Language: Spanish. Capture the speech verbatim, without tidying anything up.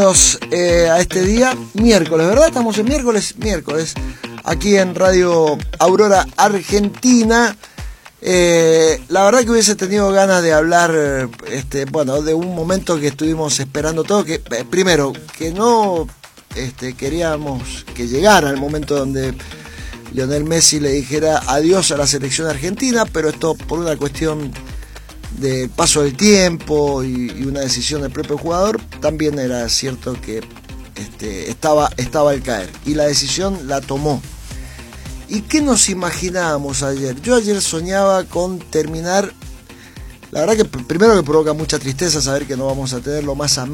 Eh, a este día, miércoles, ¿verdad? Estamos en miércoles, miércoles, aquí en Radio Aurora Argentina. Eh, la verdad que hubiese tenido ganas de hablar, este, bueno, de un momento que estuvimos esperando todo, que eh, primero, que no este, queríamos que llegara el momento donde Lionel Messi le dijera adiós a la selección argentina, pero esto por una cuestión del paso del tiempo y, y una decisión del propio jugador, también era cierto que este, estaba, estaba al caer, y la decisión la tomó. ¿Y qué nos imaginábamos ayer? Yo ayer soñaba con terminar, la verdad que primero que provoca mucha tristeza saber que no vamos a tener lo más ameno